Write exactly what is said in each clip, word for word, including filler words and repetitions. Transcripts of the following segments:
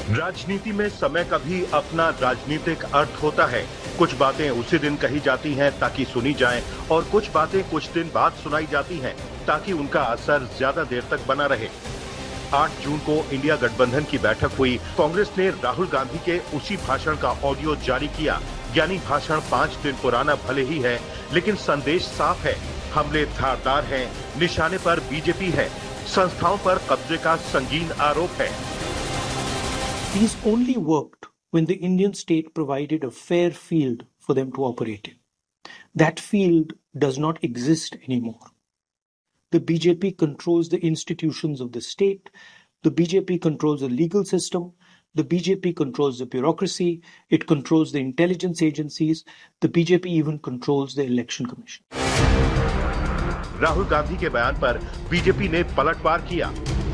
राजनीति में समय का भी अपना राजनीतिक अर्थ होता है। कुछ बातें उसी दिन कही जाती हैं ताकि सुनी जाएं और कुछ बातें कुछ दिन बाद सुनाई जाती हैं ताकि उनका असर ज्यादा देर तक बना रहे। आठ जून को इंडिया गठबंधन की बैठक हुई। कांग्रेस ने राहुल गांधी के उसी भाषण का ऑडियो जारी किया, यानी भाषण पांच दिन पुराना भले ही है, लेकिन संदेश साफ है। हमले धारदार हैं, निशाने पर बीजेपी है, संस्थाओं पर कब्जे का संगीन आरोप है। These only worked when the Indian state provided a fair field for them to operate in. That field does not exist anymore. The B J P controls the institutions of the state, the B J P controls the legal system, the B J P controls the bureaucracy, it controls the intelligence agencies, the B J P even controls the election commission. Rahul Gandhi के बयान पर BJP ने पलटवार किया।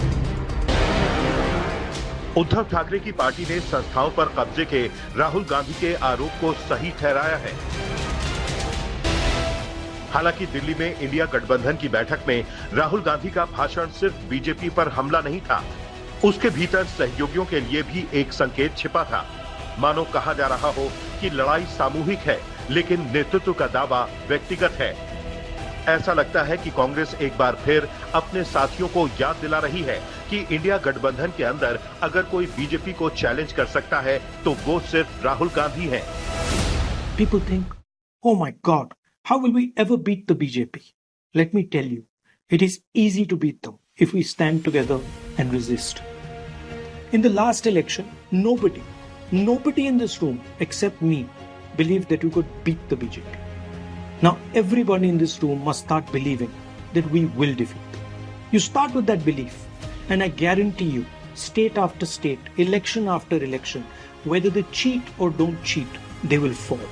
उद्धव ठाकरे की party ने संस्थाओं पर कब्जे के राहुल गांधी के आरोप को सही ठहराया है। हालांकि दिल्ली में इंडिया गठबंधन की बैठक में राहुल गांधी का भाषण सिर्फ बीजेपी पर हमला नहीं था, उसके भीतर सहयोगियों के लिए भी एक संकेत छिपा था। मानो कहा जा रहा हो कि लड़ाई सामूहिक है, लेकिन नेतृत्व का दावा व्यक्तिगत है। ऐसा लगता है कि कांग्रेस एक बार फिर अपने साथियों को याद दिला रही है कि इंडिया गठबंधन के अंदर अगर कोई बीजेपी को चैलेंज कर सकता है तो वो सिर्फ राहुल गांधी हैं। People think, oh my God, how will we ever beat the B J P? Let me tell you, it is easy to beat them if we stand together and resist. In the last election, nobody, nobody in this room except me believed that we could beat the B J P. Now everybody in this room must start believing that we will defeat them. You start with that belief, and I guarantee you, state after state, election after election, whether they cheat or don't cheat, they will fall.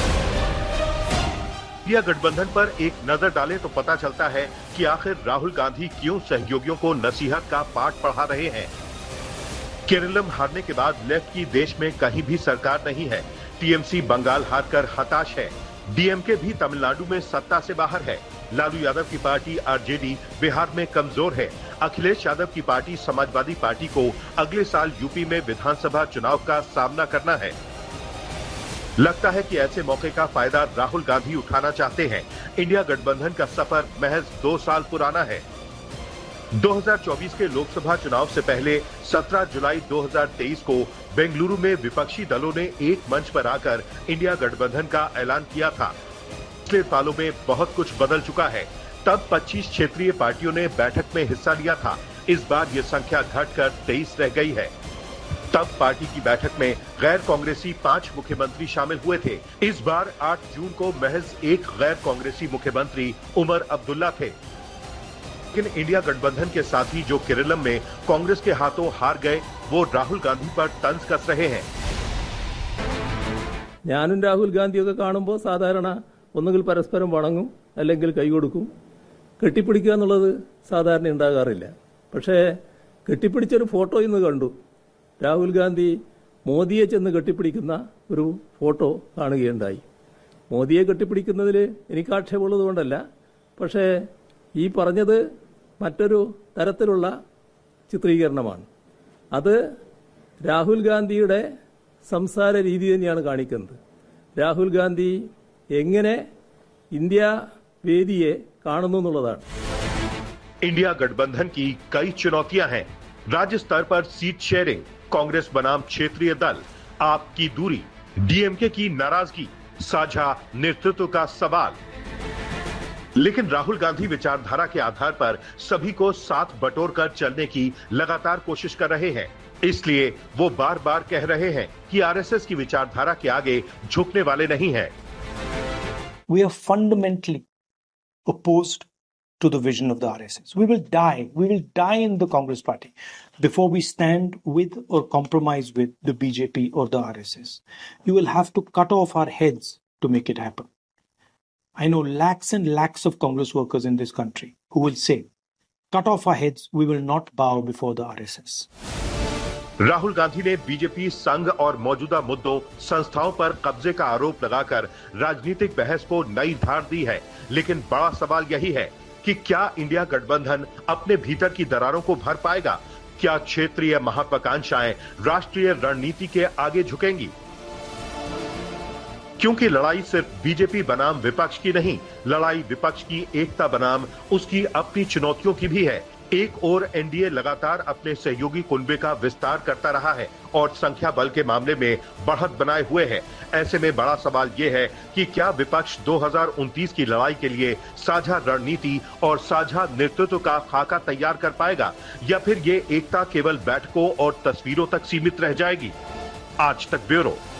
India गठबंधन पर एक नजर डालें तो पता चलता है कि आखिर राहुल गांधी क्यों सहयोगियों को नसीहत का पाठ पढ़ा रहे हैं। केरलम हारने के बाद लेफ्ट की देश में कहीं भी सरकार नहीं है। टीएमसी बंगाल हारकर हताश है। डीएमके भी तमिलनाडु में सत्ता से बाहर है। लालू यादव की पार्टी आरजेडी बिहार में कमजोर है। अखिलेश यादव की पार्टी समाजवादी पार्टी को अगले साल यूपी में विधानसभा चुनाव का सामना करना है। लगता है कि ऐसे मौके का फायदा राहुल गांधी उठाना चाहते हैं। इंडिया गठबंधन का सफर महज दो साल पुराना है। दो हज़ार चौबीस के लोकसभा चुनाव से पहले सत्रह जुलाई दो हज़ार तेईस को बेंगलुरु में विपक्षी दलों ने एक मंच पर आकर इंडिया गठबंधन का ऐलान किया था। पिछले सालों में बहुत कुछ बदल चुका है। तब पच्चीस क्षेत्रीय पार्टियों ने बैठक में हिस्सा लिया था। इस बार ये संख्या घटकर तेईस रह गई है। तब पार्टी की बैठक में गैर कांग्रेसी पांच मुख्यमंत्री शामिल हुए थे। इस बार आठ जून को महज एक गैर कांग्रेसी मुख्यमंत्री उमर अब्दुल्ला थे। लेकिन इंडिया गठबंधन के साथी जो केरलम में कांग्रेस के हाथों हार गए, वो राहुल गांधी पर तंज कस रहे हैं। ഞാനും രാഹുൽ ഗാന്ധിയൊക്കെ കാണുമ്പോൾ സാധാരണ ഒന്നുകിൽ പരസ്പരം വണങ്ങും, അല്ലെങ്കിൽ കൈകൊടുക്കും. കെട്ടിപ്പിടിക്കുക എന്നുള്ളത് സാധാരണ ഉണ്ടാകാറില്ല. പക്ഷേ കെട്ടിപ്പിടിച്ചൊരു ഫോട്ടോ ഇന്ന് കണ്ടു. രാഹുൽ ഗാന്ധി മോദിയെ ചെന്ന് കെട്ടിപ്പിടിക്കുന്ന ഒരു ഫോട്ടോ കാണുകയുണ്ടായി. മോദിയെ കെട്ടിപ്പിടിക്കുന്നതിൽ എനിക്ക് ആക്ഷേപമുള്ളത് കൊണ്ടല്ല, പക്ഷേ ഈ പറഞ്ഞത് മറ്റൊരു തരത്തിലുള്ള ചിത്രീകരണമാണ്. അത് രാഹുൽ ഗാന്ധിയുടെ സംസാര രീതി തന്നെയാണ് കാണിക്കുന്നത്. രാഹുൽ ഗാന്ധി എങ്ങനെ ഇന്ത്യ വേദിയെ കാണുന്നു എന്നുള്ളതാണ്. इंडिया गठबंधन की कई चुनौतियां हैं। राज्य स्तर पर सीट शेयरिंग, कांग्रेस बनाम क्षेत्रीय दल, आप की दूरी, डीएमके की नाराजगी, साझा नेतृत्व का सवाल। लेकिन राहुल गांधी विचारधारा के आधार पर सभी को साथ बटोरकर चलने की लगातार कोशिश कर रहे हैं। इसलिए वो बार बार कह रहे हैं कि आरएसएस की विचारधारा के आगे झुकने वाले नहीं हैं। We are fundamentally opposed to the vision of the R S S. We will die. We will die in the Congress party before we stand with or compromise with the B J P or the R S S. You will have to cut off our heads to make it happen. I know lakhs and lakhs of Congress workers in this country who will say, cut off our heads, we will not bow before the R S S. Rahul Gandhi ने BJP संघ और मौजूदा मुद्दों, संस्थाओं पर कब्जे का आरोप लगाकर राजनीतिक बहस को नई धार दी है। लेकिन बड़ा सवाल यही है कि क्या इंडिया गठबंधन अपने भीतर की दरारों को भर पाएगा? क्या क्षेत्रीय महत्वाकांक्षाएं राष्ट्रीय रणनीति के आगे झुकेंगी? क्योंकि लड़ाई सिर्फ बीजेपी बनाम विपक्ष की नहीं, लड़ाई विपक्ष की एकता बनाम उसकी अपनी चुनौतियों की भी है। एक ओर एनडीए लगातार अपने सहयोगी कुनबे का विस्तार करता रहा है और संख्या बल के मामले में बढ़त बनाए हुए है। ऐसे में बड़ा सवाल यह है कि क्या विपक्ष दो हज़ार उनतीस की लड़ाई के लिए साझा रणनीति और साझा नेतृत्व का खाका तैयार कर पाएगा, या फिर ये एकता केवल बैठकों और तस्वीरों तक सीमित रह जाएगी? आज तक ब्यूरो।